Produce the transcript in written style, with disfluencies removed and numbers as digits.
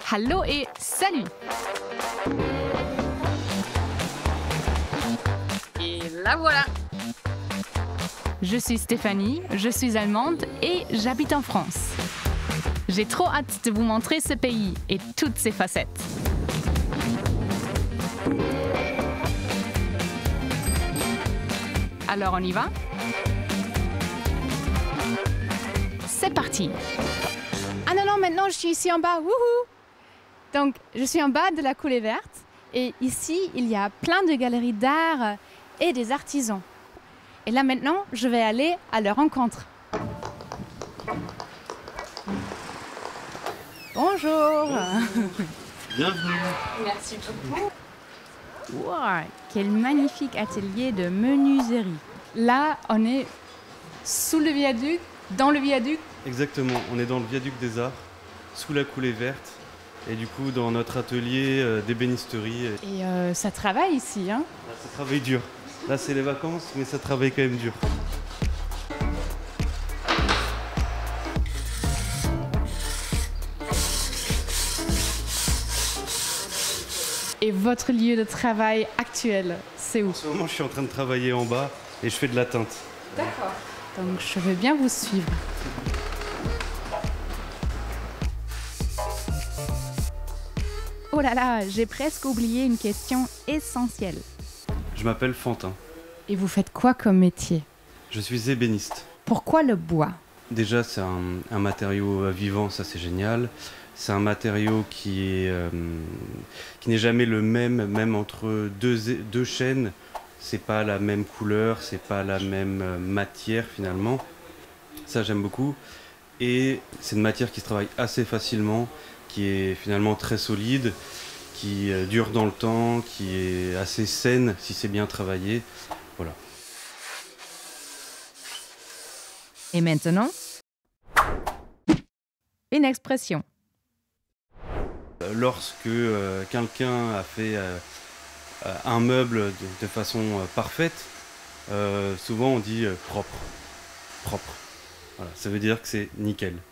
Hallo et salut! Et la voilà! Je suis Stéphanie, je suis allemande et j'habite en France. J'ai trop hâte de vous montrer ce pays et toutes ses facettes. Alors on y va? C'est parti! Ah non, maintenant je suis ici en bas, wouhou! Donc je suis en bas de la coulée verte et ici il y a plein de galeries d'art et des artisans. Et là maintenant je vais aller à leur rencontre. Bonjour! Bienvenue. Merci beaucoup. Wow, quel magnifique atelier de menuiserie! Là on est sous le viaduc, dans le viaduc. Exactement, on est dans le viaduc des Arts, sous la coulée verte, et du coup dans notre atelier d'ébénisterie. Et ça travaille ici, hein? Là, ça travaille dur. Là c'est les vacances, mais ça travaille quand même dur. Et votre lieu de travail actuel, c'est où? En ce moment je suis en train de travailler en bas et je fais de la teinte. D'accord. Donc je veux bien vous suivre. Oh là là, j'ai presque oublié une question essentielle. Je m'appelle Fantin, Et vous faites quoi comme métier? je suis ébéniste. Pourquoi le bois? Déjà c'est un matériau vivant, ça c'est génial. C'est un matériau qui n'est jamais le même entre deux chênes. C'est pas la même couleur, c'est pas la même matière finalement. Ça j'aime beaucoup. Et c'est une matière qui se travaille assez facilement, qui est finalement très solide, qui dure dans le temps, qui est assez saine si c'est bien travaillé. Voilà. Et maintenant, une expression. Lorsque quelqu'un a fait un meuble de façon parfaite, souvent on dit propre. Propre. Voilà, ça veut dire que c'est nickel.